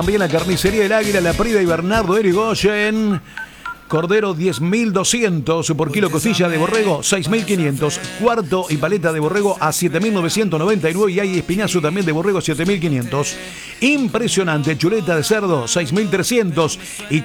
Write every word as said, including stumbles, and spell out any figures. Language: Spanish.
También la carnicería El Águila, La Prida y Bernardo Erigoyen. Cordero diez mil doscientos por kilo, costilla de borrego seis mil quinientos, cuarto y paleta de borrego a siete mil novecientos noventa y nueve y hay espinazo también de borrego siete mil quinientos. Impresionante, chuleta de cerdo seis mil trescientos y